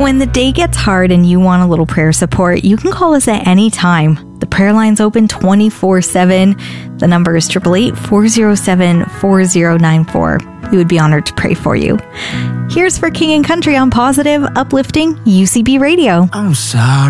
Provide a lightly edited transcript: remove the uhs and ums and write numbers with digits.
When the day gets hard and you want a little prayer support, you can call us at any time. The prayer line's open 24/7. The number is 888-407-4094. We would be honored to pray for you. Here's For King and Country on positive, uplifting UCB Radio. I'm sorry.